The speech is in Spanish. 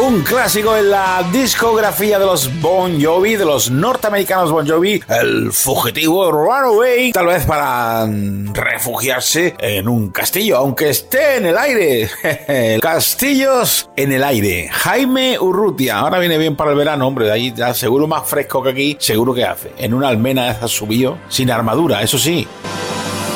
Un clásico en la discografía de los Bon Jovi, de los norteamericanos Bon Jovi, el fugitivo Runaway, tal vez para refugiarse en un castillo, aunque esté en el aire. Castillos en el aire. Jaime Urrutia, ahora viene bien para el verano, hombre, de ahí ya seguro más fresco que aquí, seguro que hace. En una almena subido, sin armadura, eso sí.